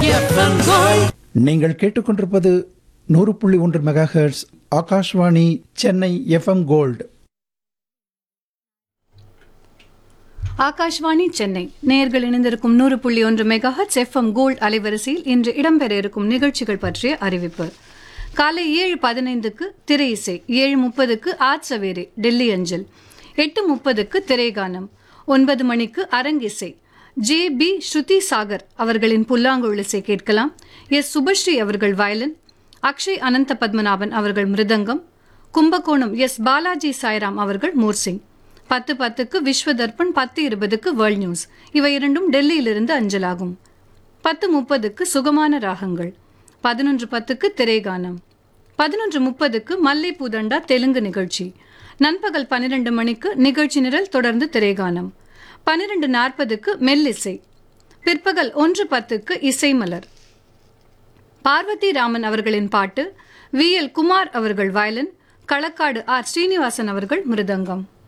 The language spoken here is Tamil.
FM Gold. நீங்கள் கேட்டுக்கொண்டிருப்பது 100.1 megahertz Akashvani Chennai FM gold. Akashvani Chennai நேயர்கள் இணைந்திருக்கும் 100.1 மெகாஹெர்ட்ஸ் எஃப்எம் கோல்ட் அலைவரிசையில் இன்று இடம்பெற இருக்கும் நிகழ்ச்சிகள் பற்றிய அறிவிப்பு. காலை 7:15க்கு திரை இசை, 7:30க்கு ஆட்சவேரே டெல்லி அஞ்சல், 8:30க்கு திரைகானம், 9 மணிக்கு அரங்கிசை. ஜே.பி. ஸ்ருதி சாகர் அவர்களின் புல்லாங்குழல் இசை கேட்கலாம். எஸ். சுபஸ்ரீ அவர்கள் வயலின், அக்ஷய் அனந்த பத்மநாபன் அவர்கள் மிருதங்கம், கும்பகோணம் எஸ். பாலாஜி சாய்ராம் அவர்கள் மோர்சிங். 10:10க்கு விஸ்வதர்ப்பன், 10:20க்கு world news. இவை இரண்டும் டெல்லியிலிருந்து அஞ்சலாகும். 10:30க்கு சுகமான ராகங்கள், 11:10க்கு திரைகானம், 11:30க்கு மல்லை பூதண்டா தெலுங்கு நிகழ்ச்சி. நண்பகல் 12 மணிக்கு நிகழ்ச்சி நிரல், தொடர்ந்து திரைகானம். 12:40க்கு மெல்லிசை. பிற்பகல் 1:10க்கு இசைமலர். பார்வதி ராமன் அவர்களின் பாட்டு, வி.எல். குமார் அவர்கள் வயலின், களக்காடு ஆர். ஸ்ரீனிவாசன் அவர்கள் மிருதங்கம்.